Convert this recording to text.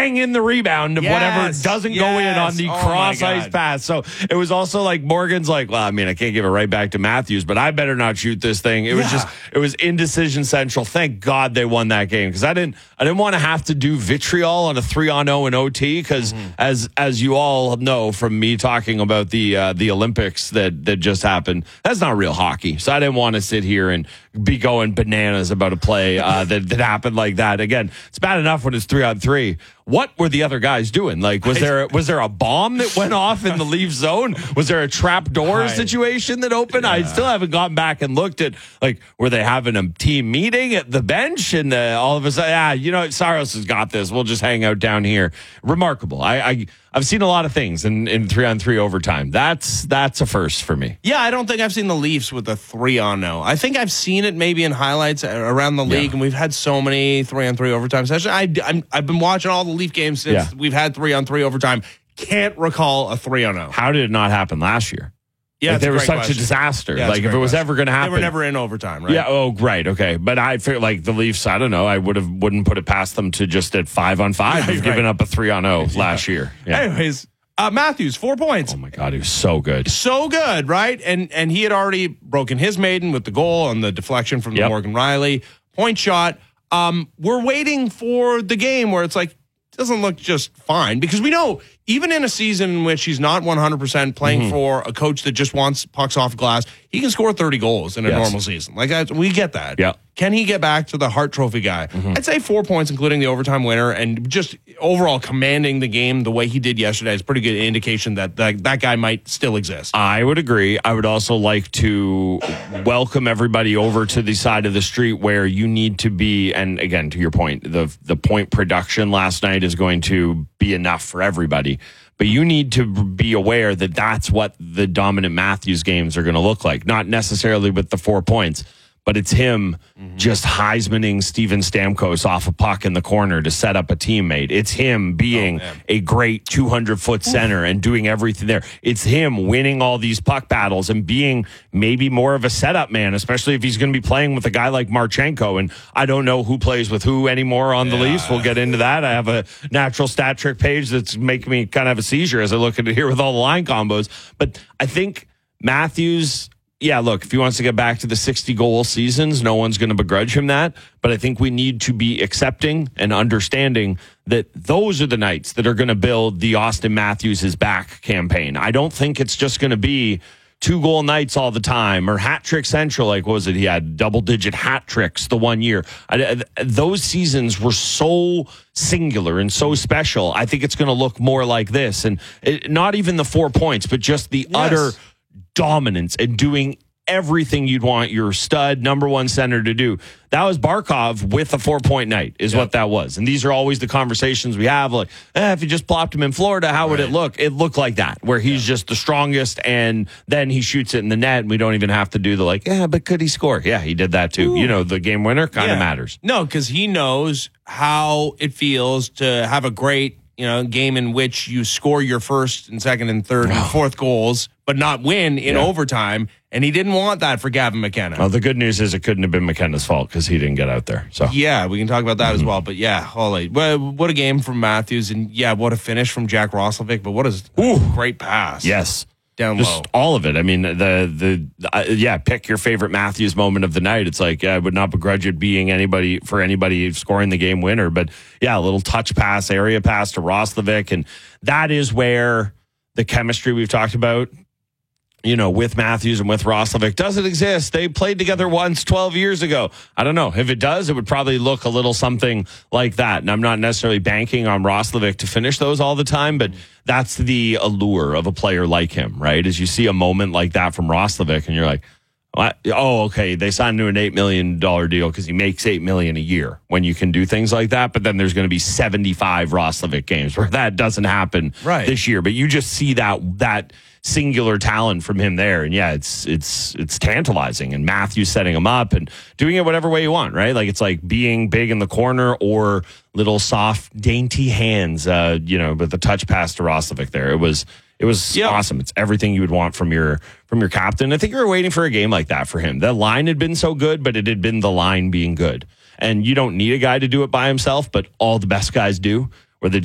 bang in the rebound of whatever doesn't go in on the cross ice pass. So it was also like Morgan's like, well, I mean, I can't give it right back to Matthews, but I better not shoot this thing. It was just, it was indecision central. Thank God they won that game, because I didn't want to have to do vitriol on a 3-on-0 in OT, because as you all know from me talking about the Olympics that just happened, that's not real hockey. So I didn't want to sit here and be going bananas about a play that happened like that. Again, it's bad enough when it's 3-on-3. What were the other guys doing? Like, was there a bomb that went off in the Leaf zone? Was there a trap door situation that opened? I still haven't gone back and looked at, like, were they having a team meeting at the bench? And all of a sudden, Saros has got this. We'll just hang out down here. Remarkable. I've seen a lot of things in 3-on-3 overtime. That's a first for me. Yeah, I don't think I've seen the Leafs with a 3-on-0. I think I've seen it maybe in highlights around the league, and we've had so many 3-on-3 overtime sessions. I've been watching all the Leaf games since we've had 3-on-3 overtime. Can't recall a 3-on-0. How did it not happen last year? Yeah, like, they were such a disaster. Yeah, like, if it was ever going to happen, they were never in overtime, right? Yeah. Oh, right. Okay. But I feel like the Leafs, I don't know. I wouldn't put it past them to just at 5-on-5 have given up a 3-on-0 last year. Yeah. Anyways, Matthews, 4 points. Oh my God, he was so good. So good, right? And he had already broken his maiden with the goal on the deflection from the Morgan Riley point shot. We're waiting for the game where it's like, doesn't look just fine, because we know even in a season in which he's not 100% playing for a coach that just wants pucks off glass, he can score 30 goals in a normal season. Like, we get that. Yeah. Can he get back to the Hart Trophy guy? I'd say 4 points, including the overtime winner, and just overall commanding the game the way he did yesterday is pretty good indication that that guy might still exist. I would agree. I would also like to welcome everybody over to the side of the street where you need to be. And again, to your point, the point production last night is going to be enough for everybody. But you need to be aware that that's what the dominant Matthews games are going to look like. Not necessarily with the 4 points, but it's him just Heismaning Steven Stamkos off a puck in the corner to set up a teammate. It's him being a great 200-foot center and doing everything there. It's him winning all these puck battles and being maybe more of a setup man, especially if he's going to be playing with a guy like Marchenko. And I don't know who plays with who anymore on the Leafs. We'll get into that. I have a natural stat trick page that's making me kind of have a seizure as I look at it here with all the line combos. But I think Matthews... Yeah, look, if he wants to get back to the 60-goal seasons, no one's going to begrudge him that. But I think we need to be accepting and understanding that those are the nights that are going to build the Austin Matthews is back campaign. I don't think it's just going to be 2-goal nights all the time or hat trick central. Like, what was it? He had double-digit hat tricks the one year. Those seasons were so singular and so special. I think it's going to look more like this. And not even the 4 points, but just the utter dominance and doing everything you'd want your stud number one center to do. That was Barkov with a 4-point night is what that was. And these are always the conversations we have. Like, if you just plopped him in Florida, how would it look? It looked like that, where he's just the strongest and then he shoots it in the net and we don't even have to do the but could he score? Yeah, he did that too. Ooh. You know, the game winner kind of matters. No, because he knows how it feels to have a great game in which you score your first and second and third and fourth goals, but not win in overtime. And he didn't want that for Gavin McKenna. Well, the good news is it couldn't have been McKenna's fault because he didn't get out there. So yeah, we can talk about that as well. But yeah, holy, what a game from Matthews, and what a finish from Jack Roslovic. But what a great pass. Yes. Down just low. All of it. I mean, pick your favorite Matthews moment of the night. It's like, I would not begrudge it being anybody scoring the game winner. But a little touch pass, area pass to Roslovic. And that is where the chemistry we've talked about, with Matthews and with Roslovic doesn't exist. They played together once 12 years ago. I don't know. If it does, it would probably look a little something like that. And I'm not necessarily banking on Roslovic to finish those all the time, but that's the allure of a player like him, right? As you see a moment like that from Roslovic and you're like, oh, okay, they signed him to an $8 million deal because he makes $8 million a year when you can do things like that. But then there's going to be 75 Roslovic games where that doesn't happen this year. But you just see that singular talent from him there. And it's tantalizing. And Matthews setting him up and doing it whatever way you want, right? Like, it's like being big in the corner or little soft, dainty hands, but the touch pass to Roslovic there. It was awesome. It's everything you would want from your captain. I think you were waiting for a game like that for him. The line had been so good, but it had been the line being good. And you don't need a guy to do it by himself, but all the best guys do.